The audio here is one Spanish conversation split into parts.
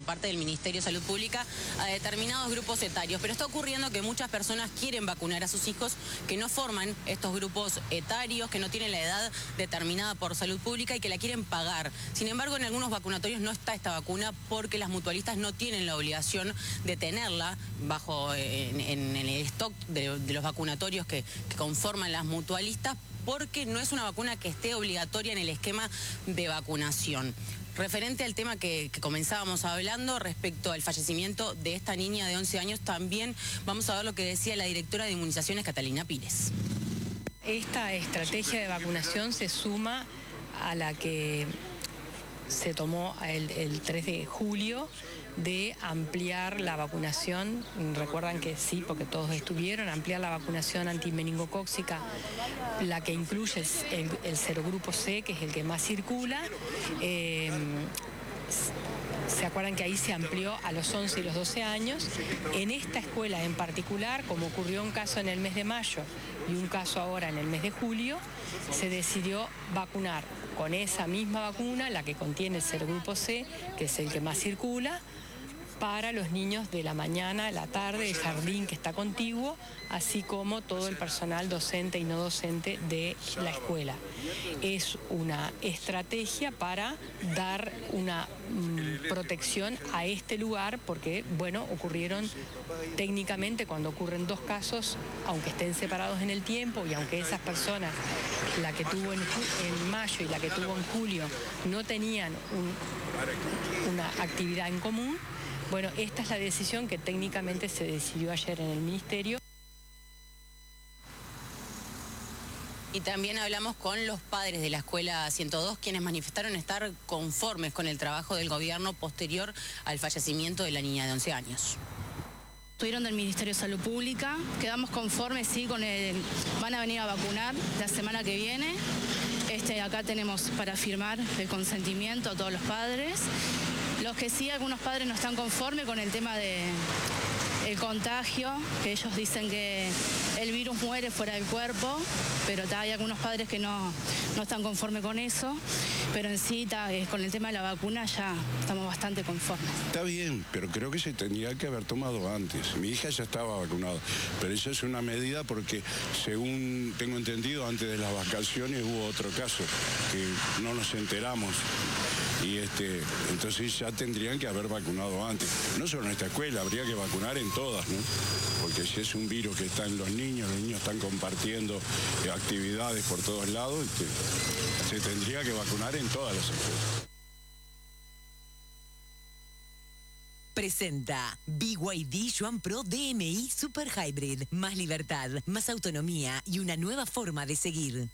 parte del Ministerio de Salud Pública a determinados grupos etarios. Pero está ocurriendo que muchas personas quieren vacunar a sus hijos que no forman estos grupos etarios, que no tienen la edad determinada por Salud Pública y que la quieren pagar. Sin embargo, en algunos vacunatorios no está esta vacuna porque las mutualistas no tienen la obligación de tenerla bajo en el stock de los vacunatorios que conforman las mutualistas, porque no es una vacuna que esté obligatoria en el esquema de vacunación. Referente al tema que comenzábamos hablando respecto al fallecimiento de esta niña de 11 años, también vamos a ver lo que decía la directora de inmunizaciones, Catalina Pires. Esta estrategia de vacunación se suma a la que se tomó el 3 de julio de ampliar la vacunación. Recuerdan que sí, porque todos estuvieron, ampliar la vacunación antimeningocóxica, la que incluye el serogrupo C, que es el que más circula. ¿Se acuerdan que ahí se amplió a los 11 y los 12 años? En esta escuela en particular, como ocurrió un caso en el mes de mayo y un caso ahora en el mes de julio, se decidió vacunar con esa misma vacuna, la que contiene el serogrupo C, que es el que más circula, para los niños de la mañana, de la tarde, el jardín que está contiguo, así como todo el personal docente y no docente de la escuela. Es una estrategia para dar una protección a este lugar, porque, bueno, ocurrieron técnicamente, cuando ocurren dos casos, aunque estén separados en el tiempo y aunque esas personas, la que tuvo en mayo y la que tuvo en julio, no tenían una actividad en común. Bueno, esta es la decisión que técnicamente se decidió ayer en el Ministerio. Y también hablamos con los padres de la Escuela 102, quienes manifestaron estar conformes con el trabajo del gobierno posterior al fallecimiento de la niña de 11 años. Estuvieron del Ministerio de Salud Pública, quedamos conformes, sí, van a venir a vacunar la semana que viene. Acá tenemos para firmar el consentimiento a todos los padres. Los que sí, algunos padres no están conformes con el tema del contagio, que ellos dicen que el virus muere fuera del cuerpo, pero hay algunos padres que no están conformes con eso, pero en sí, con el tema de la vacuna ya estamos bastante conformes. Está bien, pero creo que se tendría que haber tomado antes. Mi hija ya estaba vacunada, pero eso es una medida porque, según tengo entendido, antes de las vacaciones hubo otro caso, que no nos enteramos. Y entonces ya tendrían que haber vacunado antes. No solo en esta escuela, habría que vacunar en todas, ¿no? Porque si es un virus que está en los niños están compartiendo actividades por todos lados, se tendría que vacunar en todas las escuelas. Presenta BYD Yuan Pro DMI Super Hybrid. Más libertad, más autonomía y una nueva forma de seguir.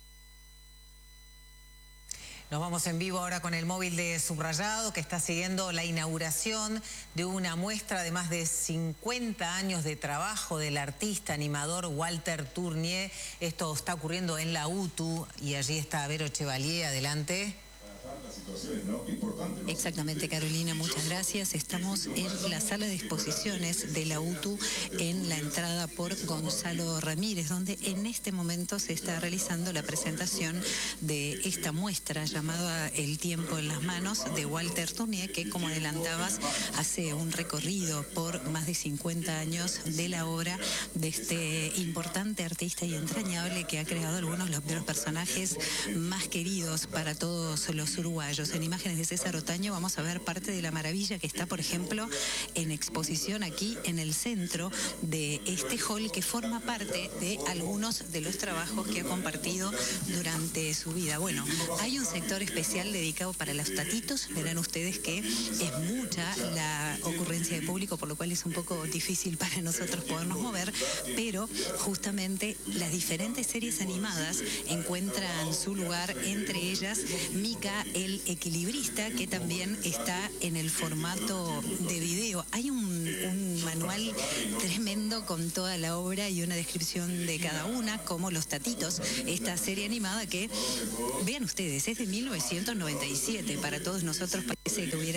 Nos vamos en vivo ahora con el móvil de Subrayado, que está siguiendo la inauguración de una muestra de más de 50 años de trabajo del artista animador Walter Tournier. Esto está ocurriendo en la UTU y allí está Vero Chevalier. Adelante. Exactamente, Carolina, muchas gracias. Estamos en la sala de exposiciones de la UTU, en la entrada por Gonzalo Ramírez, donde en este momento se está realizando la presentación de esta muestra llamada El tiempo en las manos, de Walter Tournier, que, como adelantabas, hace un recorrido por más de 50 años de la obra de este importante artista y entrañable que ha creado algunos de los personajes más queridos para todos los uruguayos. En imágenes de César Otaño vamos a ver parte de la maravilla que está, por ejemplo, en exposición aquí en el centro de este hall, que forma parte de algunos de los trabajos que ha compartido durante su vida. Bueno, hay un sector especial dedicado para los tatitos. Verán ustedes que es mucha la ocurrencia de público, por lo cual es un poco difícil para nosotros podernos mover, pero justamente las diferentes series animadas encuentran su lugar, entre ellas Mica el Equilibrista, que también está en el formato de video. Hay un manual tremendo con toda la obra y una descripción de cada una, como Los Tatitos, esta serie animada que, vean ustedes, es de 1997. Para todos nosotros parece que hubiera sido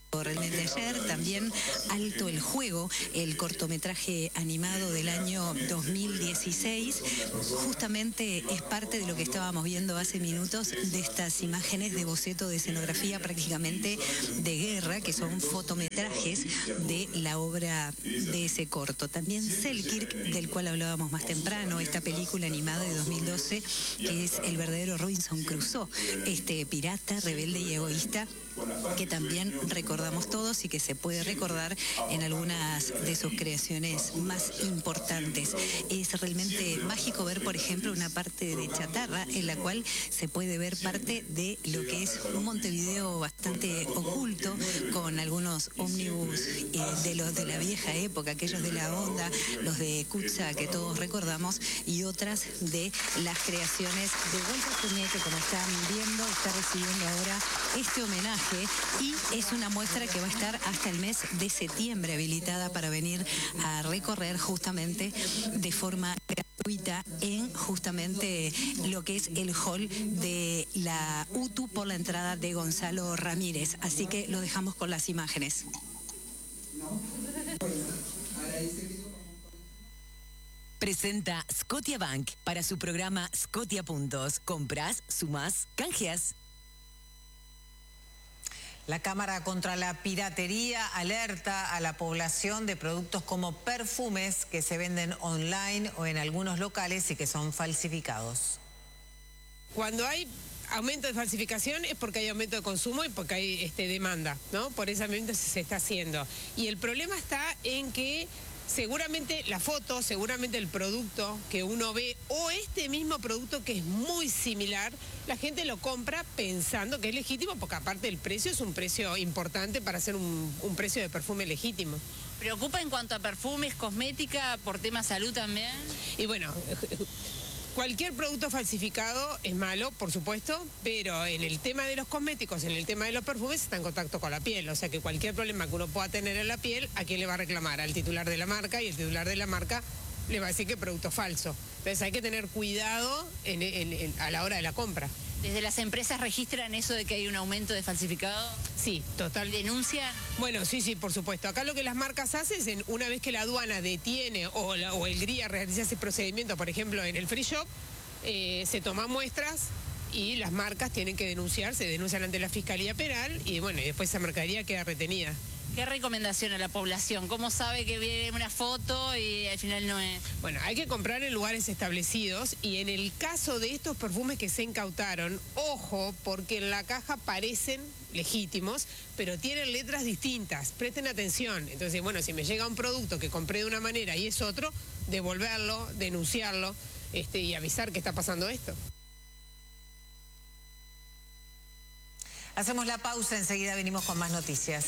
realmente ayer. También Alto el Juego, el cortometraje animado del año 2016, justamente es parte de lo que estábamos viendo hace minutos, de estas imágenes de boceto de escenografía prácticamente de guerra, que son fotometrajes de la obra de ese corto. También Selkirk, del cual hablábamos más temprano, esta película animada de 2012, que es el verdadero Robinson Crusoe, este pirata rebelde y egoísta que también recordamos todos y que se puede recordar en algunas de sus creaciones más importantes. Es realmente mágico ver, por ejemplo, una parte de Chatarra en la cual se puede ver parte de lo que es un Montevideo bastante oculto, con algunos ómnibus de los de la vieja época, aquellos de la onda, los de Kutza que todos recordamos, y otras de las creaciones de Walter Tuné, que como están viendo está recibiendo ahora este homenaje, y es una muestra que va a estar hasta el mes de septiembre habilitada para venir a recorrer justamente de forma gratuita en justamente lo que es el hall de la UTU por la entrada de Gonzalo Ramírez. Así que lo dejamos con las imágenes. Presenta Scotiabank para su programa Scotia Puntos. Compras, sumás, canjeas. La Cámara contra la Piratería alerta a la población de productos como perfumes que se venden online o en algunos locales y que son falsificados. Cuando hay aumento de falsificación es porque hay aumento de consumo y porque hay demanda, ¿no? Por ese aumento se está haciendo. Y el problema está en que seguramente la foto, seguramente el producto que uno ve, o este mismo producto que es muy similar, la gente lo compra pensando que es legítimo, porque aparte el precio es un precio importante para hacer un precio de perfume legítimo. ¿Preocupa en cuanto a perfumes, cosmética, por tema salud también? Y bueno, cualquier producto falsificado es malo, por supuesto, pero en el tema de los cosméticos, en el tema de los perfumes, está en contacto con la piel. O sea que cualquier problema que uno pueda tener en la piel, ¿a quién le va a reclamar? Al titular de la marca, y el titular de la marca le va a decir que es producto falso. Entonces hay que tener cuidado a la hora de la compra. ¿Desde las empresas registran eso de que hay un aumento de falsificado? Sí, total. ¿Denuncia? Bueno, sí, por supuesto. Acá lo que las marcas hacen es, una vez que la aduana detiene o el GRIA realiza ese procedimiento, por ejemplo, en el free shop, se toman muestras y las marcas tienen que denunciar, se denuncian ante la Fiscalía Penal y bueno, y después esa mercadería queda retenida. ¿Qué recomendación a la población? ¿Cómo sabe que viene una foto y al final no es? Bueno, hay que comprar en lugares establecidos, y en el caso de estos perfumes que se incautaron, ojo, porque en la caja parecen legítimos, pero tienen letras distintas, presten atención. Entonces, bueno, si me llega un producto que compré de una manera y es otro, devolverlo, denunciarlo, y avisar que está pasando esto. Hacemos la pausa, enseguida venimos con más noticias.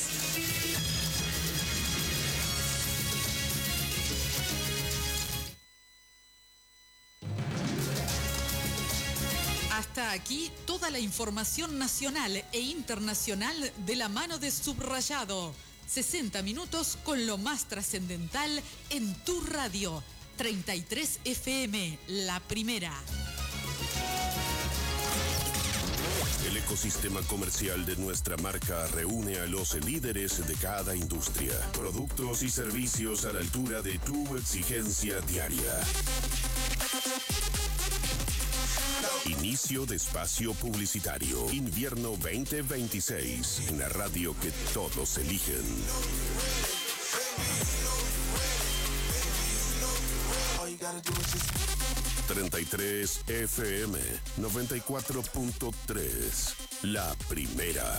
Hasta aquí toda la información nacional e internacional de la mano de Subrayado. 60 minutos con lo más trascendental en tu radio. 33 FM, la primera. El ecosistema comercial de nuestra marca reúne a los líderes de cada industria. Productos y servicios a la altura de tu exigencia diaria. Inicio de espacio publicitario. Invierno 2026. En la radio que todos eligen. 33 FM 94.3. La primera.